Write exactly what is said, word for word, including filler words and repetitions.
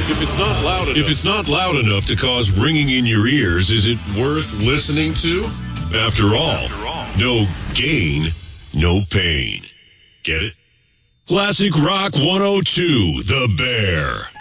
If it's not loud enough, if it's not loud enough to cause ringing in your ears, is it worth listening to? After all, After all. no gain, no pain. Get it? Classic Rock one oh two, The Bear.